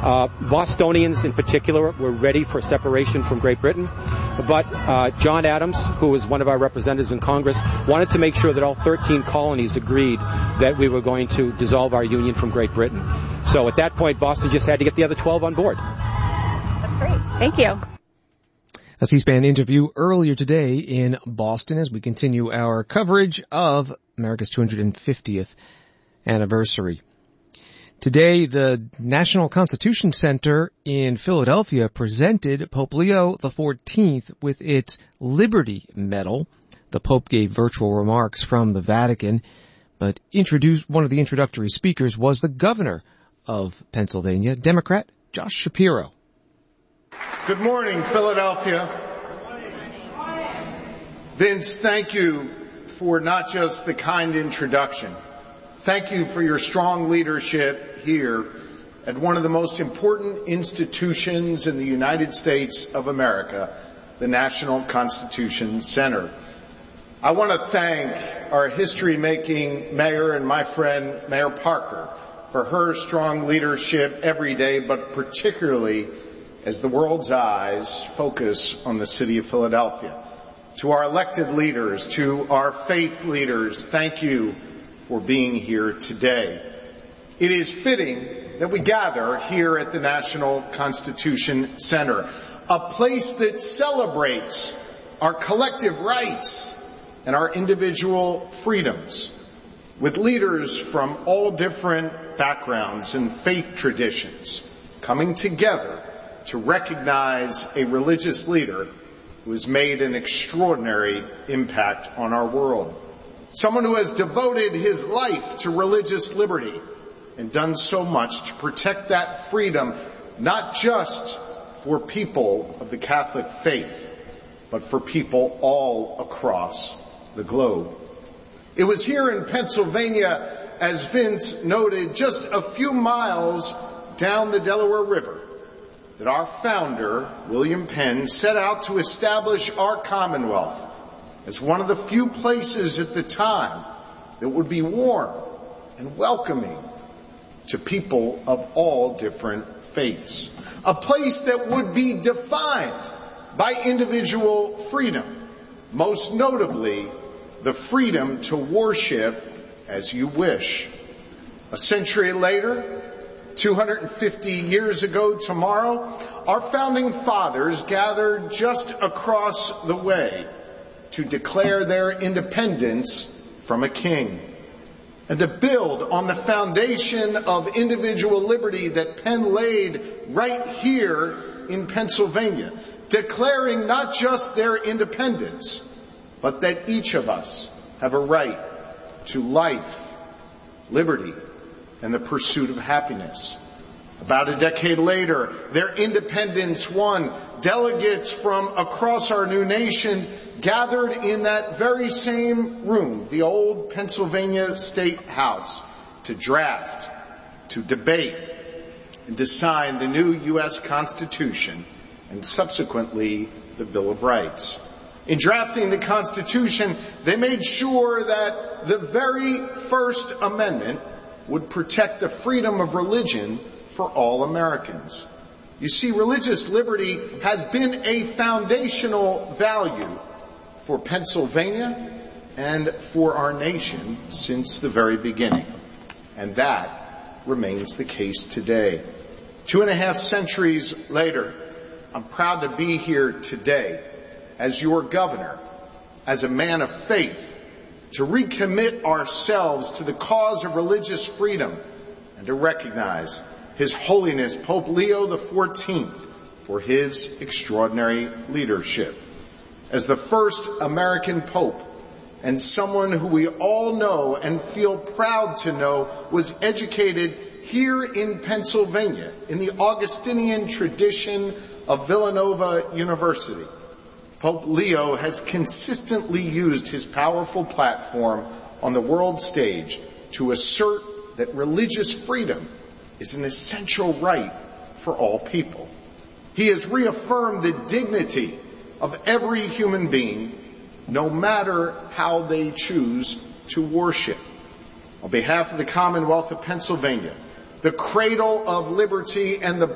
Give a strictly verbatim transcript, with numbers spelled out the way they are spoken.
Uh, Bostonians in particular were ready for separation from Great Britain, but uh, John Adams, who was one of our representatives in Congress, wanted to make sure that all thirteen colonies agreed that we were going to dissolve our union from Great Britain. So at that point, Boston just had to get the other twelve on board. That's great. Thank you. A C-SPAN interview earlier today in Boston as we continue our coverage of America's two hundred fiftieth anniversary. Today, the National Constitution Center in Philadelphia presented Pope Leo the fourteenth with its Liberty Medal. The Pope gave virtual remarks from the Vatican, but introduced one of the introductory speakers was the governor of Pennsylvania, Democrat Josh Shapiro. Good morning, Philadelphia. Vince, thank you for not just the kind introduction. Thank you for your strong leadership here at one of the most important institutions in the United States of America, the National Constitution Center. I want to thank our history-making mayor and my friend, Mayor Parker, for her strong leadership every day, but particularly as the world's eyes focus on the city of Philadelphia. To our elected leaders, to our faith leaders, thank you for being here today. It is fitting that we gather here at the National Constitution Center, a place that celebrates our collective rights and our individual freedoms, with leaders from all different backgrounds and faith traditions coming together to recognize a religious leader who has made an extraordinary impact on our world. Someone who has devoted his life to religious liberty and done so much to protect that freedom, not just for people of the Catholic faith, but for people all across the globe. It was here in Pennsylvania, as Vince noted, just a few miles down the Delaware River, that our founder, William Penn, set out to establish our Commonwealth as one of the few places at the time that would be warm and welcoming to people of all different faiths. A place that would be defined by individual freedom, most notably the freedom to worship as you wish. A century later, two hundred fifty years ago tomorrow, our founding fathers gathered just across the way to declare their independence from a king and to build on the foundation of individual liberty that Penn laid right here in Pennsylvania, declaring not just their independence, but that each of us have a right to life, liberty, and the pursuit of happiness. About a decade later, their independence won. Delegates from across our new nation gathered in that very same room, the old Pennsylvania State House, to draft, to debate, and to sign the new U S Constitution and subsequently the Bill of Rights. In drafting the Constitution, they made sure that the very first amendment would protect the freedom of religion for all Americans. You see, religious liberty has been a foundational value for Pennsylvania and for our nation since the very beginning. And that remains the case today. Two and a half centuries later, I'm proud to be here today as your governor, as a man of faith, to recommit ourselves to the cause of religious freedom and to recognize His Holiness Pope Leo the fourteenth for his extraordinary leadership. As the first American Pope and someone who we all know and feel proud to know was educated here in Pennsylvania in the Augustinian tradition of Villanova University, Pope Leo has consistently used his powerful platform on the world stage to assert that religious freedom is an essential right for all people. He has reaffirmed the dignity of every human being, no matter how they choose to worship. On behalf of the Commonwealth of Pennsylvania, the cradle of liberty and the